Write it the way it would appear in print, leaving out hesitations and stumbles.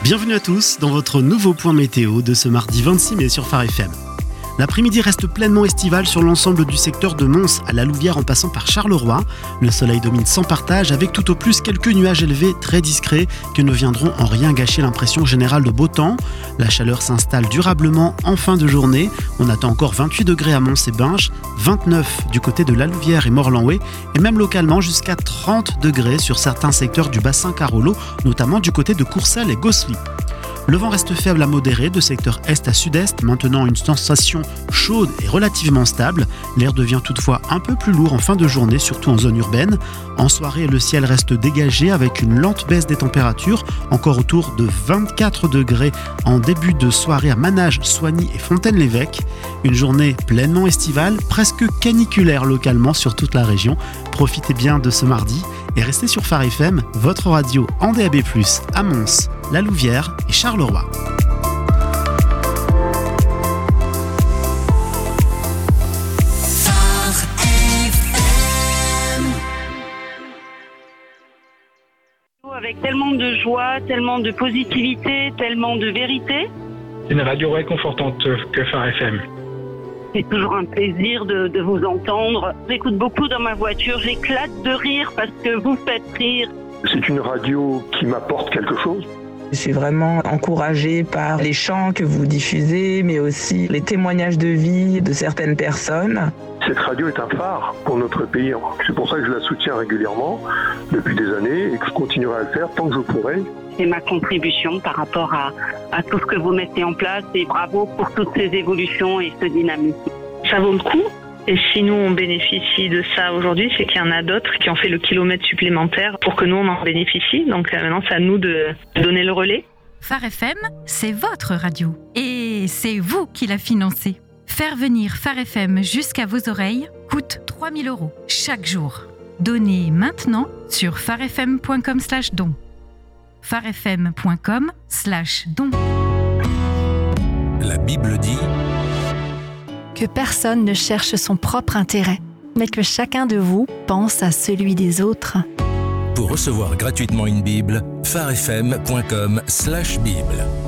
Bienvenue à tous dans votre nouveau point météo de ce mardi 26 mai sur Phare FM. L'après-midi reste pleinement estival sur l'ensemble du secteur de Mons à la Louvière en passant par Charleroi. Le soleil domine sans partage avec tout au plus quelques nuages élevés très discrets qui ne viendront en rien gâcher l'impression générale de beau temps. La chaleur s'installe durablement en fin de journée. On attend encore 28 degrés à Mons et Binche, 29 du côté de la Louvière et Morlanway et même localement jusqu'à 30 degrés sur certains secteurs du bassin Carolo, notamment du côté de Courcelles et Gosselies. Le vent reste faible à modéré de secteur est à sud-est, maintenant une sensation chaude et relativement stable. L'air devient toutefois un peu plus lourd en fin de journée, surtout en zone urbaine. En soirée, le ciel reste dégagé avec une lente baisse des températures, encore autour de 24 degrés en début de soirée à Manage, Soigny et Fontaine-l'Évêque. Une journée pleinement estivale, presque caniculaire localement sur toute la région. Profitez bien de ce mardi et restez sur Phare FM, votre radio en DAB+, à Mons, la Louvière et Charleroi. Avec tellement de joie, tellement de positivité, tellement de vérité. C'est une radio réconfortante que Phare FM. C'est toujours un plaisir de vous entendre. J'écoute beaucoup dans ma voiture, j'éclate de rire parce que vous faites rire. C'est une radio qui m'apporte quelque chose. Je suis vraiment encouragée par les chants que vous diffusez, mais aussi les témoignages de vie de certaines personnes. Cette radio est un phare pour notre pays. C'est pour ça que je la soutiens régulièrement depuis des années et que je continuerai à le faire tant que je pourrai. C'est ma contribution par rapport à tout ce que vous mettez en place et bravo pour toutes ces évolutions et ce dynamisme. Ça vaut le coup. Et si nous, on bénéficie de ça aujourd'hui, c'est qu'il y en a d'autres qui ont fait le kilomètre supplémentaire pour que nous, on en bénéficie. Donc maintenant, c'est à nous de donner le relais. Phare FM, c'est votre radio. Et c'est vous qui la financez. Faire venir Phare FM jusqu'à vos oreilles coûte 3 000 € chaque jour. Donnez maintenant sur pharefm.com/don. pharefm.com/don. La Bible dit que personne ne cherche son propre intérêt, mais que chacun de vous pense à celui des autres. Pour recevoir gratuitement une Bible, pharefm.com/Bible.